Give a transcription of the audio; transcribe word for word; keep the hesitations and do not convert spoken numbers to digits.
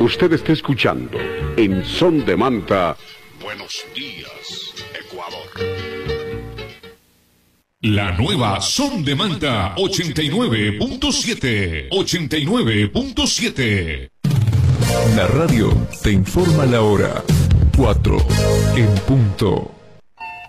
Usted está escuchando en Son de Manta. Buenos días, Ecuador. La nueva Son de Manta ochenta y nueve punto siete. ochenta y nueve punto siete. La radio te informa la hora. cuatro en punto.